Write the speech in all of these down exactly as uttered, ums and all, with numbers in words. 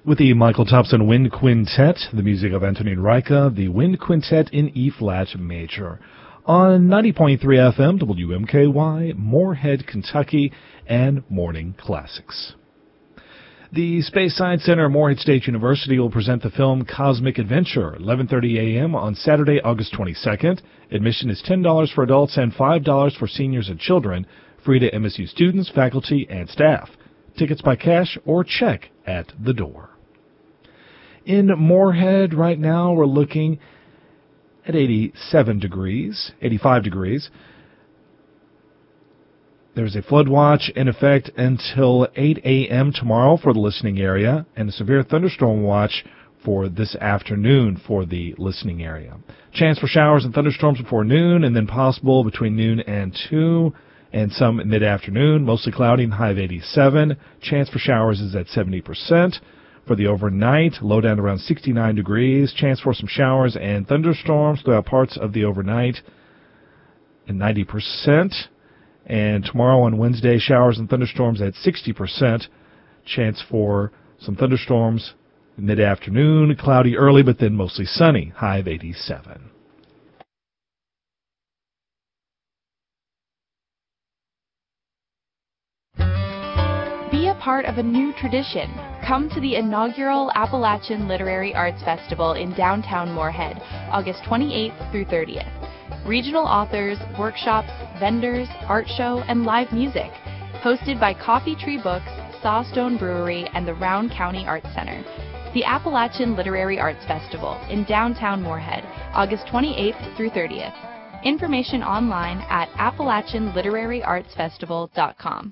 With the Michael Thompson Wind Quintet, the music of Antonin Reicha, the Wind Quintet in E-flat major. On ninety point three F M, W M K Y, Moorhead, Kentucky, and Morning Classics. The Space Science Center at Moorhead State University will present the film Cosmic Adventure, eleven thirty a m on Saturday, August twenty-second. Admission is ten dollars for adults and five dollars for seniors and children, free to M S U students, faculty, and staff. Tickets by cash or check at the door. In Moorhead right now, we're looking at eighty-seven degrees, eighty-five degrees. There's a flood watch in effect until eight a m tomorrow for the listening area, and a severe thunderstorm watch for this afternoon for the listening area. Chance for showers and thunderstorms before noon, and then possible between noon and two, and some mid-afternoon. Mostly cloudy and high of eighty-seven. Chance for showers is at seventy percent. For the overnight, low down around sixty-nine degrees. Chance for some showers and thunderstorms throughout parts of the overnight and ninety percent. And tomorrow on Wednesday, showers and thunderstorms at sixty percent. Chance for some thunderstorms mid-afternoon, cloudy early, but then mostly sunny, high of eighty-seven. Be a part of a new tradition. Come to the inaugural Appalachian Literary Arts Festival in downtown Moorhead, August twenty-eighth through thirtieth. Regional authors, workshops, vendors, art show, and live music. Hosted by Coffee Tree Books, Sawstone Brewery, and the Round County Arts Center. The Appalachian Literary Arts Festival in downtown Moorhead, August twenty-eighth through thirtieth. Information online at appalachian literary arts festival dot com.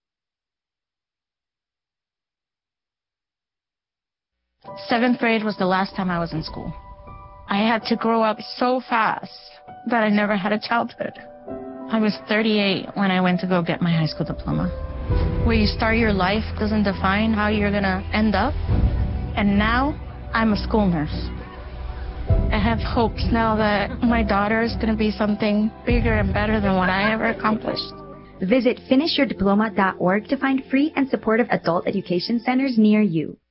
Seventh grade was the last time I was in school. I had to grow up so fast that I never had a childhood. I was thirty-eight when I went to go get my high school diploma. Where you start your life doesn't define how you're going to end up. And now I'm a school nurse. I have hopes now that my daughter is going to be something bigger and better than what I ever accomplished. Visit finish your diploma dot org to find free and supportive adult education centers near you.